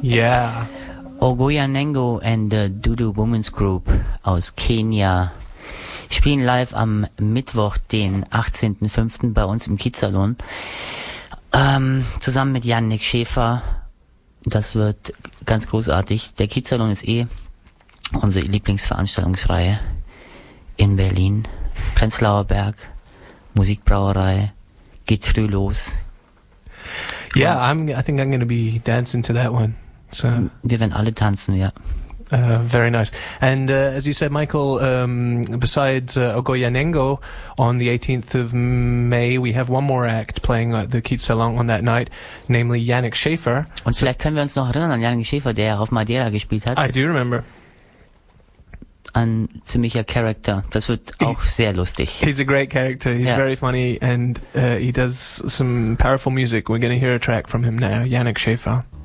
Yeah. Ogoyanengo and the Dudu Women's Group aus Kenia spielen live am Mittwoch, den 18.05. bei uns im Kiezsalon. Zusammen mit Yannick Schäfer. Das wird ganz großartig. Der Kiezsalon ist unsere Lieblingsveranstaltungsreihe in Berlin. Prenzlauer Berg, Musikbrauerei, geht früh los. Yeah, I think I'm going to be dancing to that one. So wir werden alle tanzen, ja. Very nice. And as you said, Michael, besides Ogoyanengo, on the 18th of May, we have one more act playing at the Kiezsalon on that night, namely Yannick Schäfer. Und vielleicht können wir uns noch erinnern an Yannick Schäfer, der auf Madeira gespielt hat. I do remember. Ein ziemlicher Character. Das wird auch sehr lustig. He's a great character. He's very funny, and he does some powerful music. We're going to hear a track from him now, Yannick Schäfer.